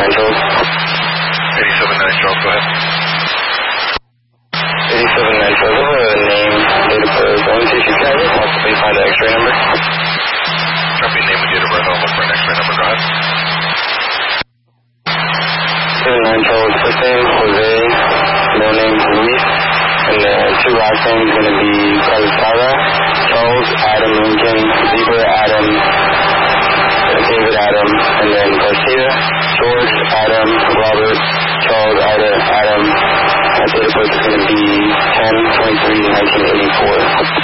Charles. 87-9 Charles, go ahead. 87-9 Charles, I have a name, date of birth, orientation carrier. Possibly find the x-ray number. Drop your name and date of birth. I'll look for an x-ray number. Go ahead. 79 Charles, first name, Jose, middle name, Luis, and the two last names going to be Calzada, Charles, Adam, Lincoln, Zebra, Adam, David, Adam, and then Garcia, George, Adam, Robert, Charles, Ida, Adam. Date of birth is going to be 10/23/1984.